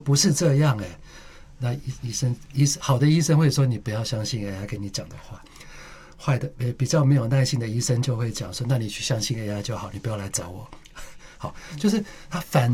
不是这样哎。那好的医生会说你不要相信 AI 跟你讲的话，坏的比较没有耐心的医生就会讲说，那你去相信 AI 就好，你不要来找我。好，就是他反